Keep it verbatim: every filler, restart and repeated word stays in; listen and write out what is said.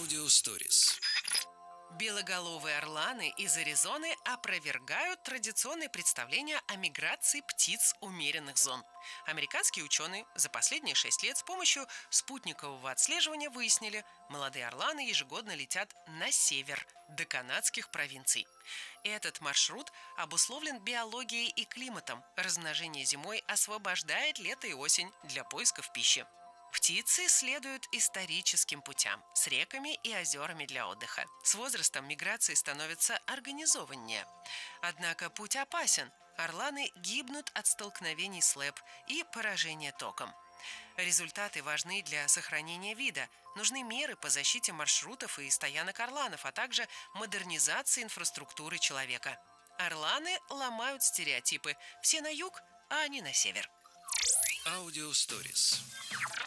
Аудиосторис. Белоголовые орланы из Аризоны опровергают традиционные представления о миграции птиц умеренных зон. Американские ученые за последние шесть лет с помощью спутникового отслеживания выяснили, молодые орланы ежегодно летят на север, до канадских провинций. Этот маршрут обусловлен биологией и климатом. Размножение зимой освобождает лето и осень для поисков пищи. Птицы следуют историческим путям с реками и озерами для отдыха. С возрастом миграции становятся организованнее. Однако путь опасен. Орланы гибнут от столкновений с ЛЭП и поражения током. Результаты важны для сохранения вида. Нужны меры по защите маршрутов и стоянок орланов, а также модернизации инфраструктуры человека. Орланы ломают стереотипы. Все на юг, а они на север. Аудиосторис.